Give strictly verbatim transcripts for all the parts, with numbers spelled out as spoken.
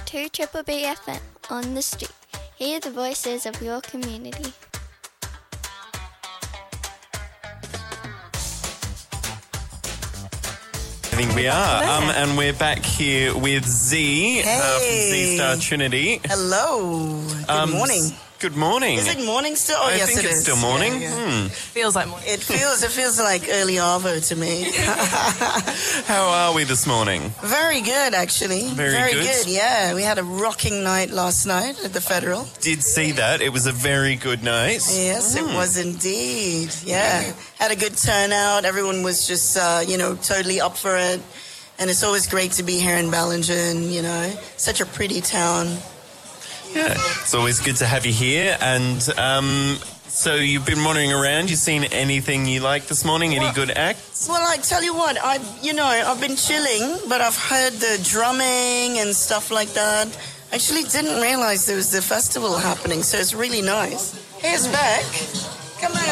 to Triple B F M on the street. Hear the voices of your community. I think we are. Um, and we're back here with Z hey. uh, from Z Star Trinity. Hello. Good um, morning. Good morning. Is it morning still? Oh, I yes, think it it's is. still morning. Yeah, yeah. Hmm. Feels like morning. It feels it feels like early arvo to me. How are we this morning? Very good, actually. Very, very good? good. Yeah, we had a rocking night last night at the Federal. Did see that. It was a very good night. Yes, Mm. it was indeed. Yeah, had a good turnout. Everyone was just, uh, you know, totally up for it. And it's always great to be here in Bellingen, you know. Such a pretty town. Yeah, it's always good to have you here. And um, so you've been wandering around. You seen anything you like this morning? Any Well- good acts? Well, I tell you what, I, you know, I've been chilling, but I've heard the drumming and stuff like that. I actually didn't realize there was the festival happening, so it's really nice. Here's Beck. Come on.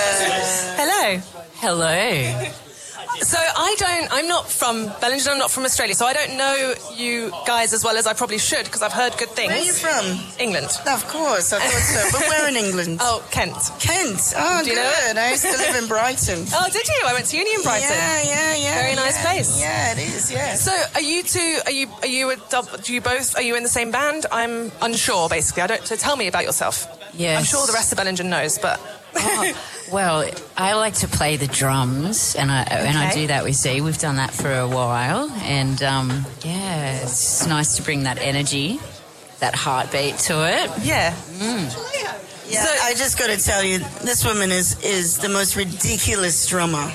Hello. Hello. So I don't, I'm not from Bellingen, I'm not from Australia, so I don't know you guys as well as I probably should, because I've heard good things. Where are you from? England. Of course, I thought so. But where in England? Oh, Kent. Kent. Oh, Do you good. know it? I used to live in Brighton. Oh, did you? I went to uni in Brighton. Yeah, yeah, yeah. Very nice yeah. place. Yeah, it is, yeah. So are you two, are you, are you, a dub, do you both, are you in the same band? I'm unsure, basically. I don't, so tell me about yourself. Yes. I'm sure the rest of Bellingen knows, but... Oh, well, I like to play the drums, and I and I Okay. do that with Z. We've done that for a while, and um, yeah, it's nice to bring that energy, that heartbeat to it. Yeah. Yeah, So- I just got to tell you, this woman is is the most ridiculous drummer.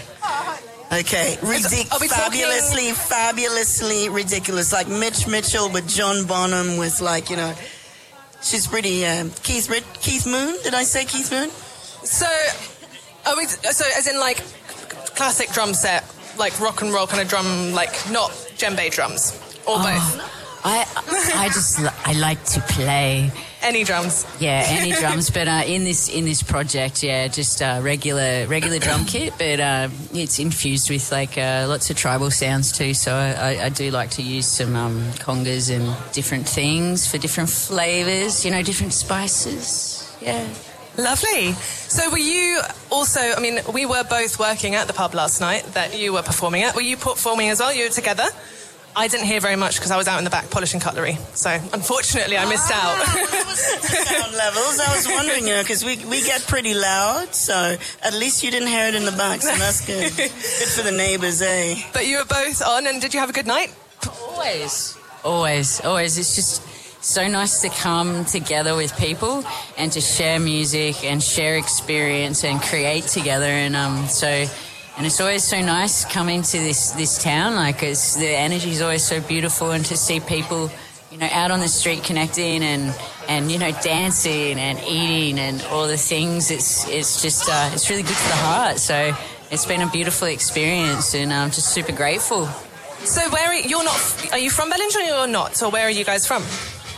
Okay, Ridic- Are we talking- fabulously, fabulously ridiculous. Like Mitch Mitchell with John Bonham with, like, you know, she's pretty. Um, Keith Rid- Keith Moon? Did I say Keith Moon? So, are we, so as in like classic drum set, like rock and roll kind of drum, like not djembe drums, or both? I I just li- I like to play. Any drums? Yeah, any drums, but uh, in this in this project, yeah, just uh, regular regular drum kit, but uh, it's infused with like uh, lots of tribal sounds too. So I, I do like to use some um, congas and different things for different flavors, you know, different spices. Yeah. Lovely. So were you also, I mean, we were both working at the pub last night that you were performing at. Were you performing as well? You were together? I didn't hear very much because I was out in the back polishing cutlery. So unfortunately I missed out. Sound levels. I was wondering, you know, because we we get pretty loud, so at least you didn't hear it in the back, so that's good. Good for the neighbours, eh? But you were both on, and did you have a good night? Always, always, always. It's just so nice to come together with people and to share music and share experience and create together. And um, so, and it's always so nice coming to this this town. Like, it's, the energy is always so beautiful, and to see people, you know, out on the street connecting and and you know, dancing and eating and all the things. It's it's just uh, it's really good for the heart. So it's been a beautiful experience, and I'm just super grateful. So where are you, you're not, are you from Bellingen or not? Or where are you guys from?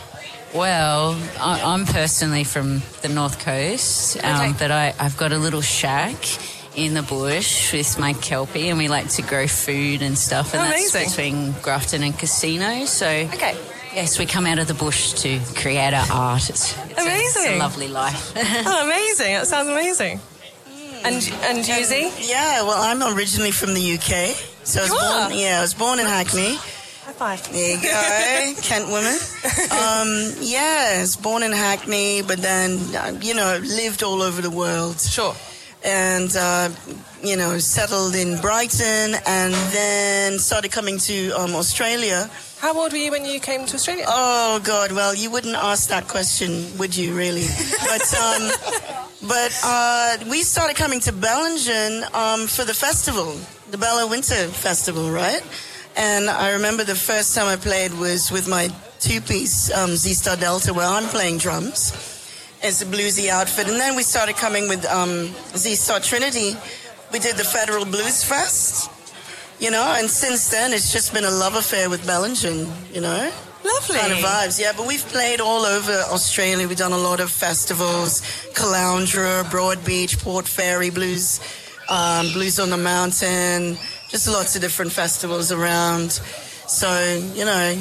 Well, I, I'm personally from the North Coast, um, Okay. but I, I've got a little shack in the bush with my kelpie, and we like to grow food and stuff, and Amazing. that's between Grafton and Casino. So, Okay. yes, we come out of the bush to create our art. It's, it's, a, it's a Amazing. lovely life. Oh, amazing. That sounds amazing. And and you, Z? Yeah, well, I'm originally from the U K. So I was You are? born, yeah, I was born in Hackney. High five. There you go, Kent woman. Um, yeah, I was born in Hackney, but then, uh, you know, lived all over the world. Sure. And, uh, you know, settled in Brighton, and then started coming to um, Australia. How old were you when you came to Australia? Oh, God, well, you wouldn't ask that question, would you, really? But um, but uh, we started coming to Bellingen um, for the festival, the Bella Winter Festival, right? And I remember the first time I played was with my two-piece um, Z-Star Delta, where I'm playing drums. It's a bluesy outfit. And then we started coming with um, Z-Star Trinity. We did the Federal Blues Fest, you know, and since then it's just been a love affair with Bellingen, you know. Lovely. Kind of vibes, yeah. But we've played all over Australia. We've done a lot of festivals, Caloundra, Broadbeach, Port Fairy Blues, um, Blues on the Mountain, just lots of different festivals around. So, you know,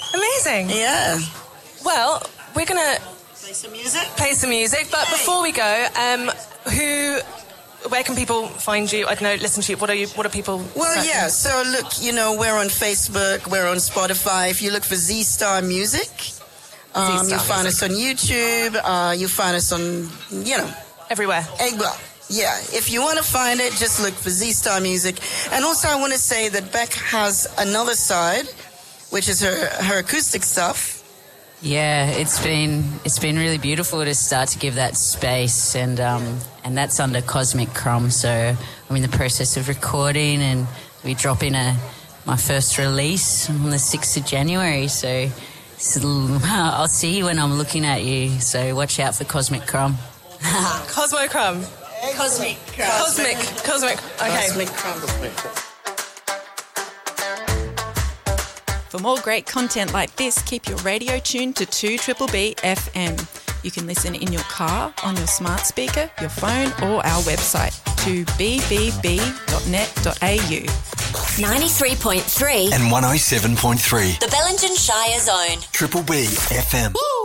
Amazing. Yeah. Well, we're going to Play some music? play some music, but Hey. before we go, um, who, where can people find you? I don't know, listen to you. What are you, what are people... Well, searching? yeah. So, look, you know, we're on Facebook, we're on Spotify. If you look for Z-Star Music, um, Z-Star you'll find Music. us on YouTube. Uh, you'll find us on, you know, Everywhere. eh, well, yeah. If you want to find it, just look for Z-Star Music. And also, I want to say that Beck has another side, which is her, her acoustic stuff. Yeah, it's been it's been really beautiful to start to give that space, and um, and that's under Cosmic Crumb. So I'm in the process of recording, and we drop in a my first release on the sixth of January. So it's a little, I'll see you when I'm looking at you. So watch out for Cosmic Crumb. Cosmo Crumb. Cosmic. Cosmic. Cosmic. Okay. Cosmic Crumb. For more great content like this, keep your radio tuned to two B B B F M. You can listen in your car, on your smart speaker, your phone, or our website, two b b b dot net dot a u. ninety-three point three and one oh seven point three. The Bellingen Shire Zone. Triple B F M. Woo!